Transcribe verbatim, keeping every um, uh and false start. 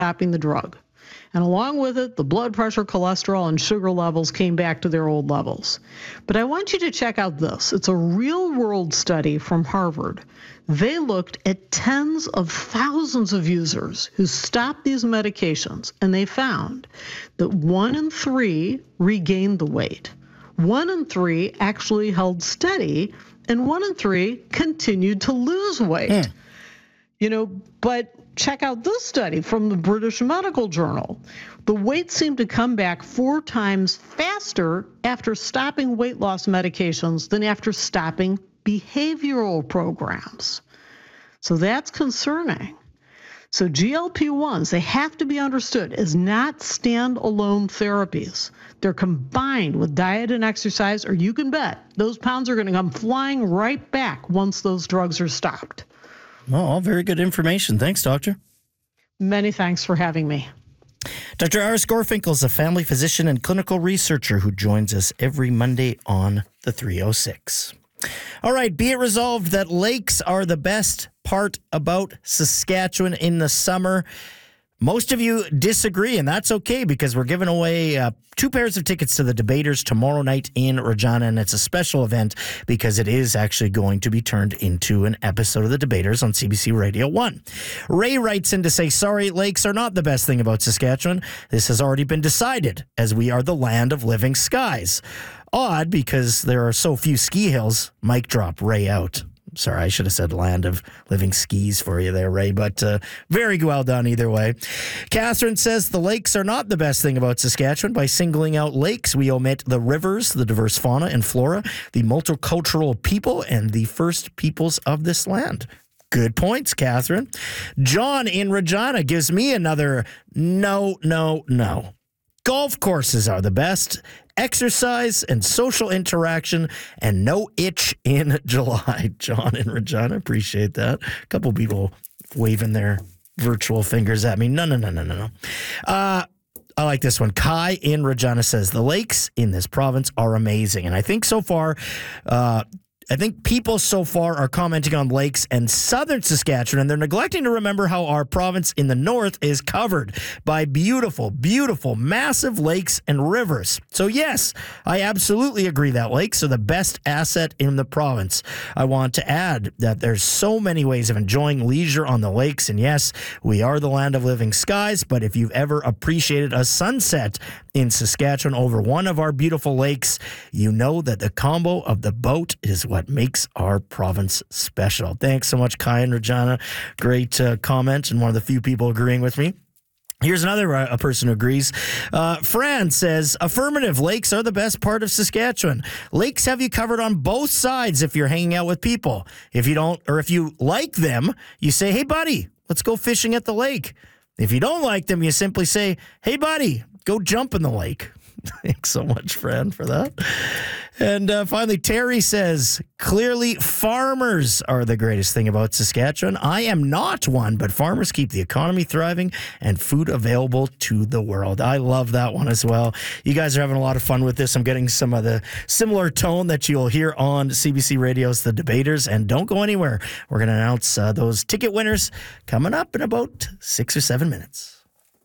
stopping the drug. And along with it, the blood pressure, cholesterol, and sugar levels came back to their old levels. But I want you to check out this. It's a real-world study from Harvard. They looked at tens of thousands of users who stopped these medications, and they found that one in three regained the weight. One in three actually held steady, and one in three continued to lose weight. Mm. You know, but check out this study from the British Medical Journal. The weight seemed to come back four times faster after stopping weight loss medications than after stopping behavioral programs. So that's concerning. So G L P ones, they have to be understood as not standalone therapies. They're combined with diet and exercise, or you can bet those pounds are going to come flying right back once those drugs are stopped. Well, all very good information. Thanks, Doctor. Many thanks for having me. Doctor Iris Gorfinkel is a family physician and clinical researcher who joins us every Monday on the three oh six. All right, be it resolved that lakes are the best part about Saskatchewan in the summer. Most of you disagree, and that's okay because we're giving away uh, two pairs of tickets to the Debaters tomorrow night in Regina, and it's a special event because it is actually going to be turned into an episode of the Debaters on C B C Radio one. Ray writes in to say, sorry, lakes are not the best thing about Saskatchewan. This has already been decided, as we are the land of living skies. Odd because there are so few ski hills. Mic drop, Ray out. Sorry, I should have said land of living skis for you there, Ray, but uh, very well done either way. Catherine says the lakes are not the best thing about Saskatchewan. By singling out lakes, we omit the rivers, the diverse fauna and flora, the multicultural people, and the first peoples of this land. Good points, Catherine. John in Regina gives me another no, no, no. Golf courses are the best. Exercise and social interaction and no itch in July. John in Regina, appreciate that. A couple people waving their virtual fingers at me. No, no, no, no, no, no. Uh, I like this one. Kai in Regina says, the lakes in this province are amazing. And I think so far, uh, I think people so far are commenting on lakes and southern Saskatchewan, and they're neglecting to remember how our province in the north is covered by beautiful, beautiful, massive lakes and rivers. So yes, I absolutely agree that lakes are the best asset in the province. I want to add that there's so many ways of enjoying leisure on the lakes, and yes, we are the land of living skies, but if you've ever appreciated a sunset in Saskatchewan over one of our beautiful lakes, you know that the combo of the boat is what makes our province special. Thanks so much, Kai and Regina. Great uh, comment, and one of the few people agreeing with me. Here's another uh, a person who agrees. Uh, Fran says, affirmative, lakes are the best part of Saskatchewan. Lakes have you covered on both sides if you're hanging out with people. If you don't, or if you like them, you say, hey, buddy, let's go fishing at the lake. If you don't like them, you simply say, hey, buddy, go jump in the lake. Thanks so much, Fran, for that. And uh, finally, Terry says, clearly farmers are the greatest thing about Saskatchewan. I am not one, but farmers keep the economy thriving and food available to the world. I love that one as well. You guys are having a lot of fun with this. I'm getting some of the similar tone that you'll hear on C B C Radio's The Debaters. And don't go anywhere. We're going to announce uh, those ticket winners coming up in about six or seven minutes.